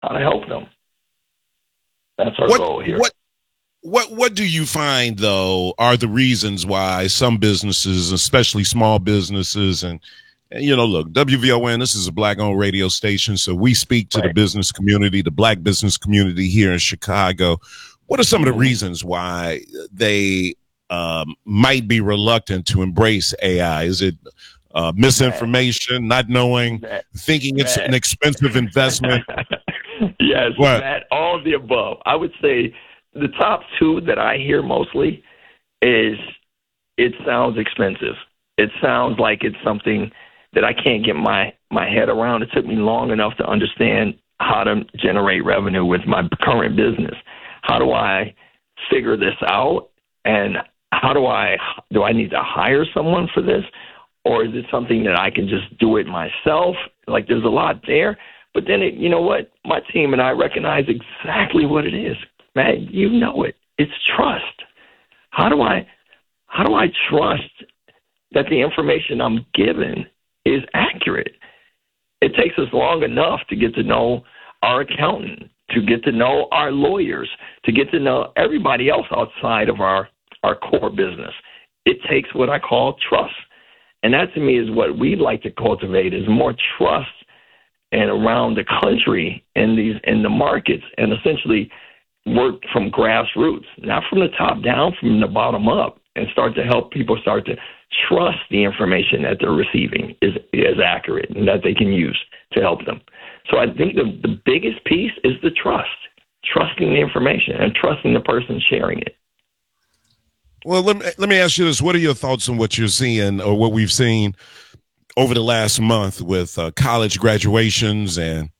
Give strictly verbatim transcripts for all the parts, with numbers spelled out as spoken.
how to help them. That's our what, goal here. What what what do you find though are the reasons why some businesses, especially small businesses, and, and you know, look, W V O N, this is a black-owned radio station, so we speak to right. the business community, the black business community here in Chicago. What are some mm-hmm. of the reasons why they um, might be reluctant to embrace A I? Is it uh, misinformation, Matt. not knowing, Matt. thinking it's Matt. an expensive investment? Yes, what? Matt, all of the above. I would say the top two that I hear mostly is it sounds expensive. It sounds like it's something that I can't get my, my head around. It took me long enough to understand how to generate revenue with my current business. How do I figure this out? And how do I, do I need to hire someone for this? Or is it something that I can just do it myself? Like, there's a lot there. But then, it, you know what? My team and I recognize exactly what it is. Man, you know it. It's trust. How do I, how do I trust that the information I'm given is accurate? It takes us long enough to get to know our accountant, to get to know our lawyers, to get to know everybody else outside of our, our core business. It takes what I call trust. And that, to me, is what we'd like to cultivate, is more trust and around the country in these in the markets, and essentially work from grassroots, not from the top down, from the bottom up, and start to help people start to trust the information that they're receiving is is accurate and that they can use to help them. So I think the, the biggest piece is the trust, trusting the information and trusting the person sharing it. Well, let me, let me ask you this. What are your thoughts on what you're seeing, or what we've seen over the last month with uh, college graduations? And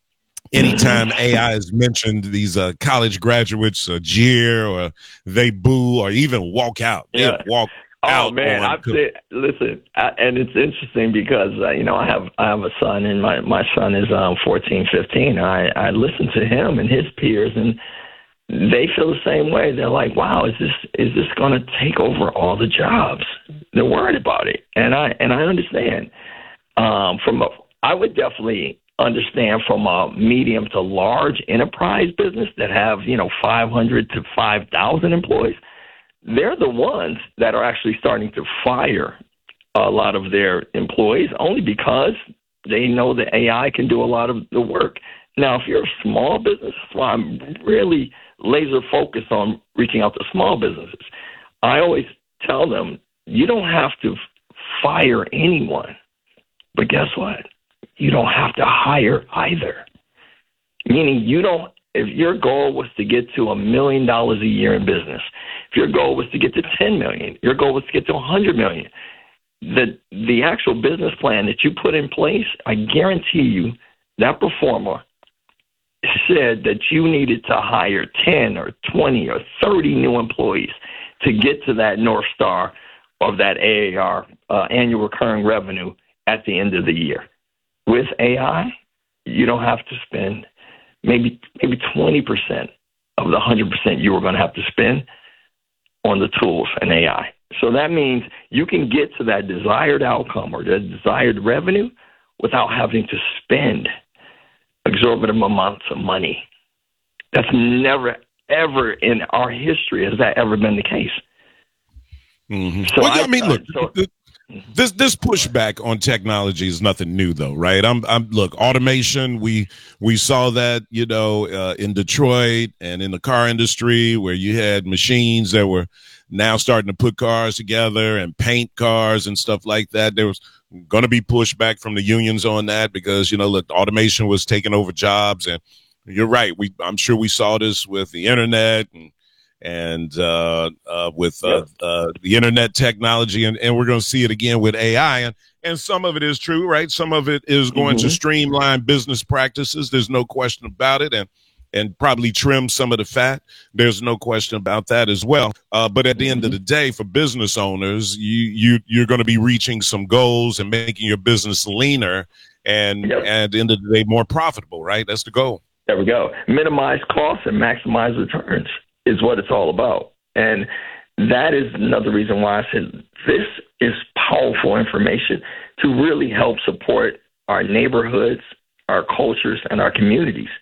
anytime A I is mentioned, these uh, college graduates uh, jeer, or they boo, or even walk out. They Yeah. walk Oh out. man, I've said, listen, I, and it's interesting because uh, you know I have I have a son, and my, my son is um, fourteen, fifteen. I I listen to him and his peers, and they feel the same way. They're like, wow, is this is this going to take over all the jobs? They're worried about it, and I and I understand. Um, from a, I would definitely understand from a medium to large enterprise business that have, you know, five hundred to five thousand employees. They're the ones that are actually starting to fire a lot of their employees, only because they know that A I can do a lot of the work. Now, if you're a small business, that's why I'm really laser focused on reaching out to small businesses. I always tell them, you don't have to fire anyone, but guess what? You don't have to hire either. Meaning, you don't, if your goal was to get to a million dollars a year in business, if your goal was to get to ten million, your goal was to get to one hundred million, the, the actual business plan that you put in place, I guarantee you that performer said that you needed to hire ten or twenty or thirty new employees to get to that North Star of that A A R, uh, annual recurring revenue, at the end of the year. With A I, you don't have to spend maybe maybe twenty percent of the one hundred percent you were going to have to spend on the tools and A I. So that means you can get to that desired outcome or the desired revenue without having to spend exorbitant amounts of money. That's never, ever in our history has that ever been the case. Mm-hmm. So well, I, I mean, look, so, this this pushback on technology is nothing new, though, right? I'm, I'm look, automation. We we saw that, you know, uh, in Detroit and in the car industry, where you had machines that were now starting to put cars together and paint cars and stuff like that. There was going to be pushback from the unions on that because, you know, look, automation was taking over jobs. And you're right. We I'm sure we saw this with the internet and and uh, uh, with uh, yeah. uh, the internet technology, and, and we're going to see it again with A I. And, and some of it is true, right? Some of it is going mm-hmm. to streamline business practices. There's no question about it. And and probably trim some of the fat. There's no question about that as well. Uh, but at the mm-hmm. end of the day, for business owners, you, you, you're going to be reaching some goals and making your business leaner and, yep. and at the end of the day, more profitable, right? That's the goal. There we go. Minimize costs and maximize returns is what it's all about. And that is another reason why I said this is powerful information to really help support our neighborhoods, our cultures, and our communities.